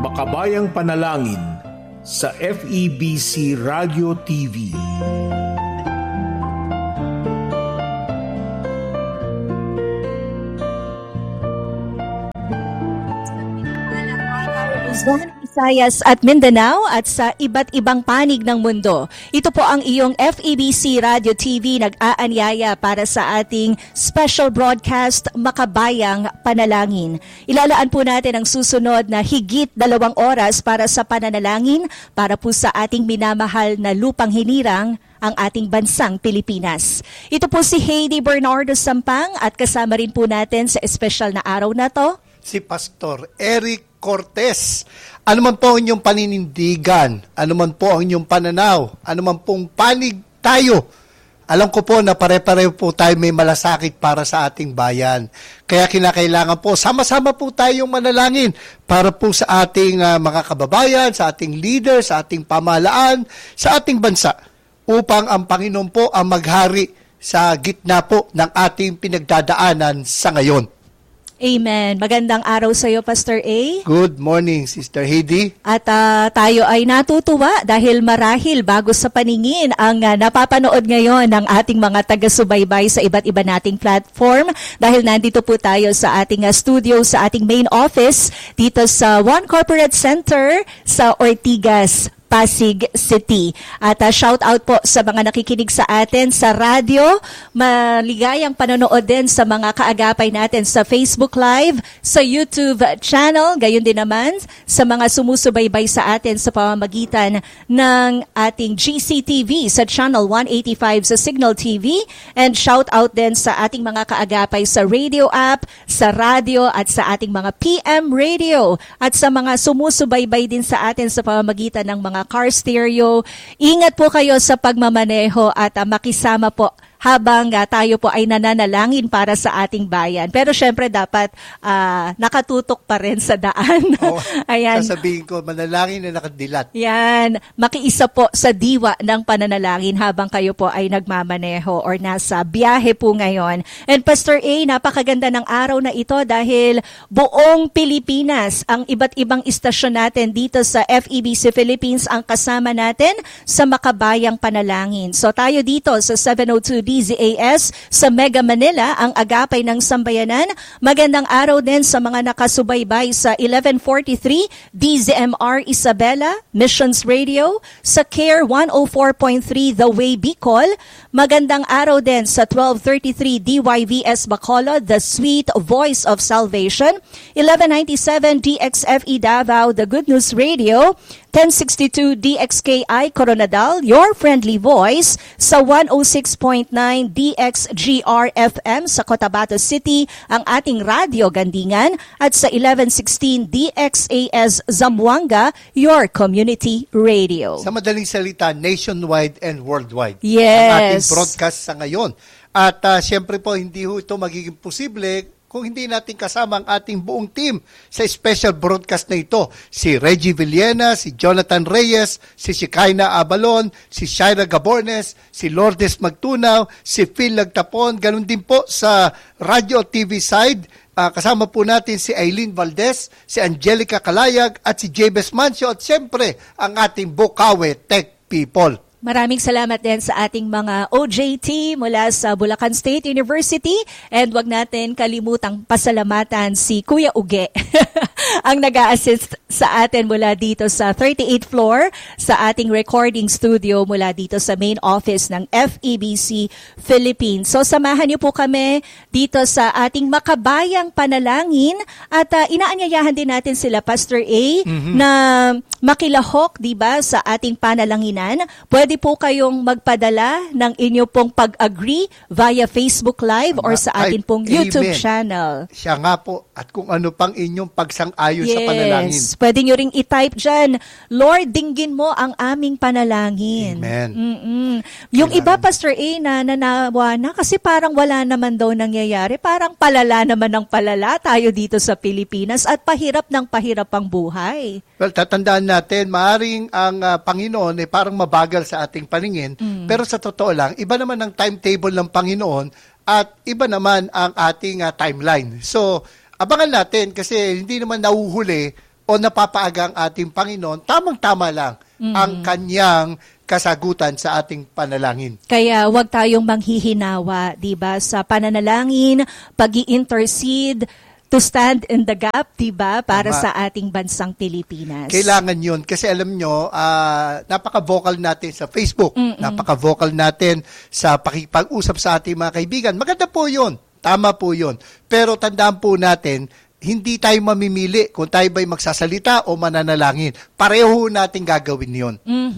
Makabayang Panalangin sa FEBC Radio TV. Visayas at Mindanao at sa iba't ibang panig ng mundo. Ito po ang iyong FEBC Radio TV nag-aanyaya para sa ating special broadcast Makabayang Panalangin. Ilalaan po natin ang susunod na higit 2 oras para sa pananalangin para po sa ating minamahal na lupang hinirang, ang ating bansang Pilipinas. Ito po si Heidi Bernardo Sampang at kasama rin po natin sa espesyal na araw na to si Pastor Eric Cortez. Ano man po ang inyong paninindigan, ano man po ang inyong pananaw, ano man pong panig tayo, alam ko po na pare-pareho po tayo may malasakit para sa ating bayan. Kaya kinakailangan po, sama-sama po tayong manalangin para po sa ating mga kababayan, sa ating leader, sa ating pamahalaan, sa ating bansa, upang ang Panginoon po ang maghari sa gitna po ng ating pinagdadaanan sa ngayon. Amen. Magandang araw sa iyo, Pastor A. Good morning, Sister Heidi. At tayo ay natutuwa dahil marahil bago sa paningin ang napapanood ngayon ng ating mga taga-subaybay sa iba't iba nating platform dahil nandito po tayo sa ating studio, sa ating main office dito sa One Corporate Center sa Ortigas, Pasig City. At shout out po sa mga nakikinig sa atin sa radyo. Maligayang panonood din sa mga kaagapay natin sa Facebook Live, sa YouTube channel, gayon din naman sa mga sumusubaybay sa atin sa pamamagitan ng ating GCTV sa channel 185 sa Signal TV. And shout out din sa ating mga kaagapay sa radio app, sa radyo at sa ating mga PM radio at sa mga sumusubaybay din sa atin sa pamamagitan ng mga car stereo. Ingat po kayo sa pagmamaneho at makisama po habang tayo po ay nananalangin para sa ating bayan. Pero syempre dapat nakatutok pa rin sa daan. Oh, ayan. Sasabihin ko, manalangin na nakadilat. Yan. Makiisa po sa diwa ng pananalangin habang kayo po ay nagmamaneho or nasa biyahe po ngayon. And Pastor A, napakaganda ng araw na ito dahil buong Pilipinas, ang iba't ibang istasyon natin dito sa FEBC Philippines ang kasama natin sa Makabayang Panalangin. So tayo dito sa 702 DZAS sa Mega Manila, ang agapay ng sambayanan. Magandang araw din sa mga nakasubaybay sa 1143 DZMR Isabela, Missions Radio, sa CARE 104.3 The Way Bicol. Magandang araw din sa 1233 DYVS Bacolod, The Sweet Voice of Salvation, 1197 DXFE Davao, The Good News Radio, 1062 DXKI Coronadal, Your Friendly Voice, sa 106.9 DXGR FM sa Cotabato City, ang ating radyo Gandingan, at sa 1116 DXAS Zamboanga, Your Community Radio. Sa madaling salita, nationwide and worldwide. Yes. Ang ating broadcast sa ngayon. At siyempre po, hindi ho ito magiging posible kung hindi natin kasama ang ating buong team sa special broadcast na ito. Si Reggie Villena, si Jonathan Reyes, si Shekinah Abalon, si Shaira Gabornes, si Lourdes Magtunaw, si Phil Lagtapon, ganun din po sa radio TV side. Kasama po natin si Aileen Valdez, si Angelica Kalayag at si Jabez Mancio at siyempre ang ating Bukawe Tech People. Maraming salamat din sa ating mga OJT mula sa Bulacan State University, and wag natin kalimutang pasalamatan si Kuya Uge ang nag-a-assist sa atin mula dito sa 38th floor sa ating recording studio mula dito sa main office ng FEBC Philippines. So samahan niyo po kami dito sa ating Makabayang Panalangin at inaanyayahan din natin sila Pastor A na makilahok, di ba, sa ating panalanginan. Pwede po kayong magpadala ng inyo pong pag-agree via Facebook Live or sa atin pong YouTube channel. Siya nga po, at kung ano pang inyong pagsang-ayon sa panalangin. Yes, pwede nyo ring i-type dyan, Lord, dinggin mo ang aming panalangin. Amen. Yung iba, Pastor A, na nanawa na kasi parang wala naman daw nangyayari. Parang palala naman ng palala tayo dito sa Pilipinas at pahirap ng pahirap ang buhay. Well, tatandaan natin, maaring ang Panginoon ay parang mabagal sa ating paningin, pero sa totoo lang, iba naman ang timetable ng Panginoon at iba naman ang ating timeline. So, abangan natin kasi hindi naman nahuhuli o napapaaga ang ating Panginoon, tamang-tama lang ang kanyang kasagutan sa ating panalangin. Kaya huwag tayong manghihinawa, 'di ba, sa pananalangin, pag-i-intercede, to stand in the gap, 'di ba, para Tama. sa ating bansang Pilipinas. Kailangan 'yun kasi alam nyo, napaka-vocal natin sa Facebook, napaka-vocal natin sa pakipag-usap sa ating mga kaibigan. Maganda po 'yun. Tama po 'yun. Pero tandaan po natin, hindi tayo mamimili kung tayo ba'y magsasalita o mananalangin. Pareho natin gagawin 'yon.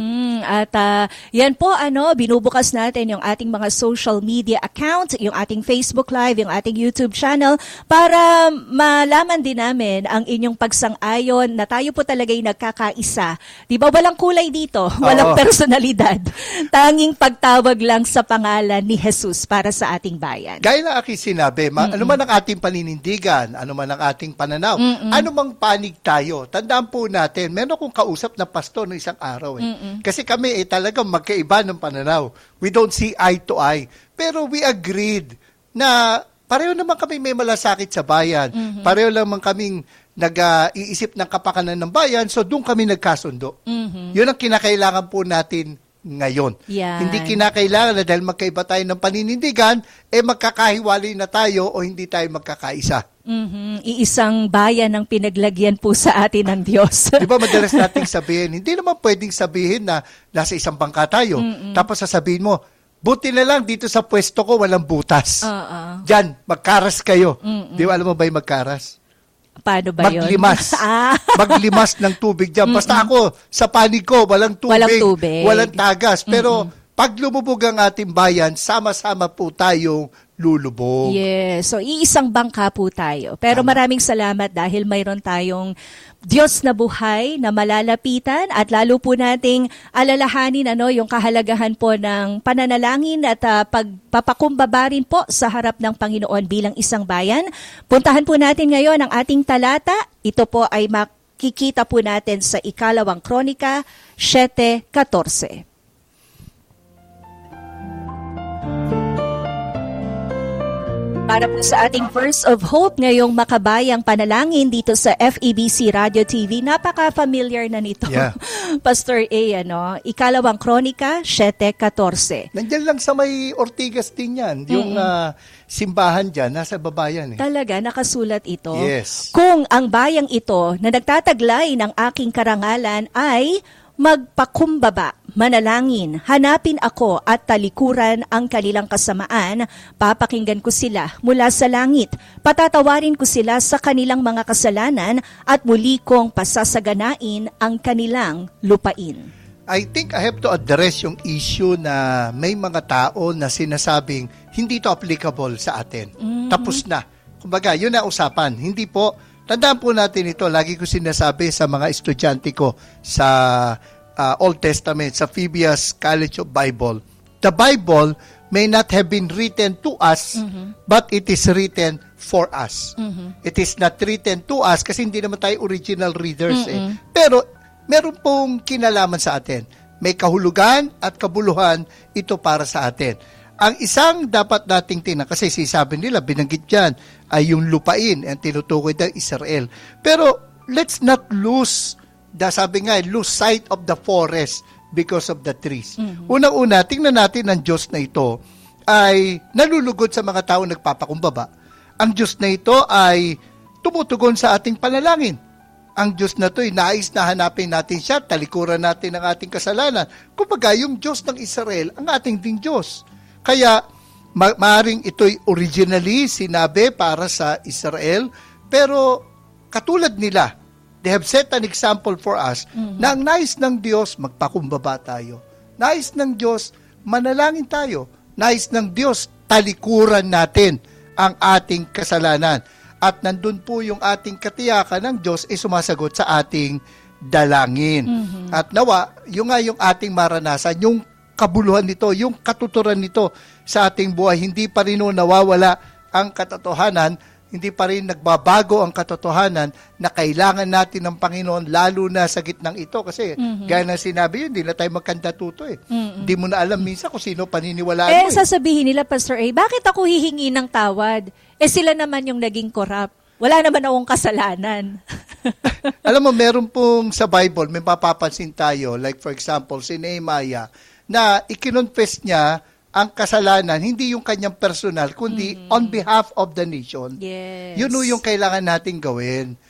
At yan po, binubukas natin yung ating mga social media account, yung ating Facebook Live, yung ating YouTube channel, para malaman din namin ang inyong pagsang-ayon na tayo po talaga'y nagkakaisa. Di ba, walang kulay dito, walang personalidad. Tanging pagtawag lang sa pangalan ni Jesus para sa ating bayan. Gaya na aking sinabi, ano man ang ating paninindigan, ano man ang ating pananaw, ano mang panig tayo, tandaan po natin, meron akong kausap na pastor no isang araw. Kasi kami talagang magkaiba ng pananaw. We don't see eye to eye. Pero we agreed na pareho naman kami may malasakit sa bayan. Pareho naman kaming nag-iisip ng kapakanan ng bayan, so doon kami nagkasundo. Yun ang kinakailangan po natin ngayon. Yan. Hindi kinakailangan na dahil magkaiba tayo ng paninindigan, magkakahiwalay na tayo o hindi tayo magkakaisa. Iisang bayan ang pinaglagyan po sa atin ng Diyos. Di ba madalas nating sabihin, hindi naman pwedeng sabihin na nasa isang bangka tayo. Tapos sasabihin mo, buti na lang dito sa pwesto ko walang butas. Diyan, magkaras kayo. Di ba alam mo ba yung magkaras? Paano ba yun? Maglimas. Maglimas ng tubig dyan. Basta ako, sa panig ko, walang tubig. Walang tagas. Pero pag lumubog ang ating bayan, sama-sama po tayong lulubog. Yes. So, iisang bangka po tayo. Pero maraming salamat dahil mayroon tayong Diyos na buhay na malalapitan at lalo po nating alalahanin yung kahalagahan po ng pananalangin at pagpapakumbaba rin po sa harap ng Panginoon bilang isang bayan. Puntahan po natin ngayon ang ating talata. Ito po ay makikita po natin sa 2 Kronika 7:14. Para po sa ating verse of hope ngayong makabayang panalangin dito sa FEBC Radio TV, napaka-familiar na nito. Yeah. Pastor A, 2 Kronika 7:14. Nandiyan lang sa may Ortigas din yan. Yung simbahan dyan, nasa babayan. Talaga, nakasulat ito. Yes. Kung ang bayang ito na nagtataglay ng aking karangalan ay magpakumbaba, manalangin, hanapin ako at talikuran ang kanilang kasamaan, papakinggan ko sila mula sa langit, patatawarin ko sila sa kanilang mga kasalanan at muli kong pasasaganain ang kanilang lupain. I think I have to address yung issue na may mga tao na sinasabing hindi to applicable sa atin. Tapos na. Kumbaga, yun na usapan. Hindi po. Tandaan po natin ito, lagi ko sinasabi sa mga estudyante ko sa Old Testament, sa Phoebeas College of Bible. The Bible may not have been written to us, but it is written for us. It is not written to us kasi hindi naman tayo original readers. Pero meron pong kinalaman sa atin. May kahulugan at kabuluhan ito para sa atin. Ang isang dapat nating tingnan, kasi sisabi nila, binanggit dyan, ay yung lupain, ang tinutukoy ng Israel. Pero let's not lose, sabi nga, lose sight of the forest because of the trees. Unang-una, tingnan natin ang Diyos na ito ay nalulugod sa mga tao nagpapakumbaba. Ang Diyos na ito ay tumutugon sa ating panalangin. Ang Diyos na ito ay nais na hanapin natin siya, talikuran natin ang ating kasalanan. Kumbaga, yung Diyos ng Israel, ang ating ding Diyos. Kaya, maaaring ito'y originally sinabi para sa Israel, pero katulad nila, they have set an example for us na ang nais ng Diyos, magpakumbaba tayo. Nais ng Diyos, manalangin tayo. Nais ng Diyos, talikuran natin ang ating kasalanan. At nandun po yung ating katiyakan ng Diyos ay sumasagot sa ating dalangin. At nawa, yung ating maranasan, yung kabuluhan nito, yung katuturan nito sa ating buhay, hindi pa rin nawawala ang katotohanan, hindi pa rin nagbabago ang katotohanan na kailangan natin ng Panginoon lalo na sa gitnang ito. Kasi gaya na sinabi yun, hindi na tayo magkandatuto eh. Hindi mo na alam minsan kung sino paniniwalaan mo. Sasabihin nila, Pastor A, bakit ako hihingi ng tawad? Sila naman yung naging corrupt. wala naman akong kasalanan. Alam mo, meron pong sa Bible, may mapapansin tayo, like for example, si Nehemiah, na ikinonfess niya ang kasalanan, hindi yung kanyang personal, kundi on behalf of the nation. Yes. Yun yung kailangan nating gawin.